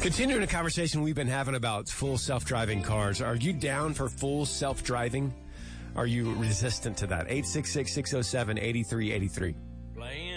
Continuing a conversation we've been having about full self-driving cars. Are you down for full self-driving? Are you resistant to that? 866-607-8383.